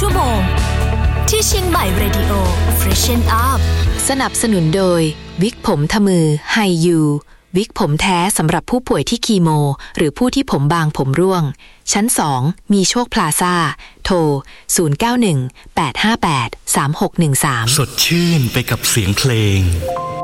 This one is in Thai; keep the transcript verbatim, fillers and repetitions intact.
ชั่วโมงที่เชียงใหม่ Radio Freshen Up สนับสนุนโดยวิกผมทมือไฮยูวิกผมแท้สำหรับผู้ป่วยที่คีโมหรือผู้ที่ผมบางผมร่วงชั้นสองมีโชคพลาซ่าโทรศูนย์ เก้า หนึ่ง แปด ห้า แปด สาม หก หนึ่ง สามสดชื่นไปกับเสียงเพลง